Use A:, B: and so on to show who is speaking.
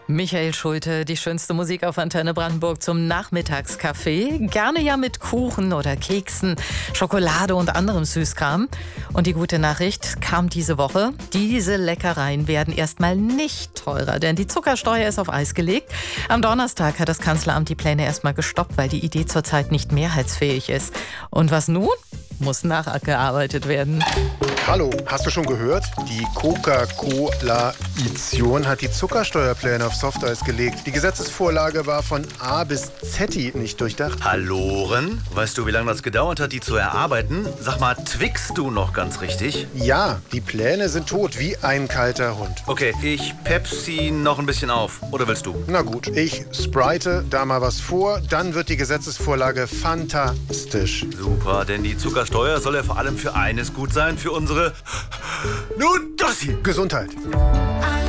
A: Michael Schulte, die schönste Musik auf Antenne Brandenburg zum Nachmittagskaffee. Gerne ja mit Kuchen oder Keksen, Schokolade und anderem Süßkram. Und die gute Nachricht kam diese Woche. Diese Leckereien werden erstmal nicht teurer, denn die Zuckersteuer ist auf Eis gelegt. Am Donnerstag hat das Kanzleramt die Pläne erstmal gestoppt, weil die Idee zurzeit nicht mehrheitsfähig ist. Und was nun? Muss nachgearbeitet werden.
B: Hallo, hast du schon gehört? Die Coca-Cola-Ition hat die Zuckersteuerpläne auf Softeis gelegt. Die Gesetzesvorlage war von A bis Z nicht durchdacht.
C: Halloren? Weißt du, wie lange das gedauert hat, die zu erarbeiten? Sag mal, twickst du noch ganz richtig?
B: Ja, die Pläne sind tot, wie ein kalter Hund.
C: Okay, ich Pepsi noch ein bisschen auf. Oder willst du?
B: Na gut, ich sprite da mal was vor, dann wird die Gesetzesvorlage fantastisch.
C: Super, denn die Zuckersteuer soll ja vor allem für eines gut sein, für unsere Nudossi.
B: Gesundheit.